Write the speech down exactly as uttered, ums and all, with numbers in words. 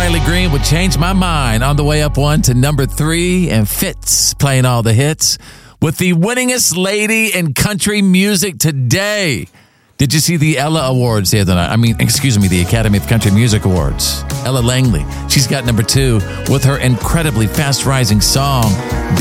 Riley Green would change my mind on the way up one to number three, and Fitz playing all the hits with the winningest lady in country music today. Did you see the Ella Awards the other night? I mean, excuse me, the Academy of Country Music Awards. Ella Langley, she's got number two with her incredibly fast-rising song,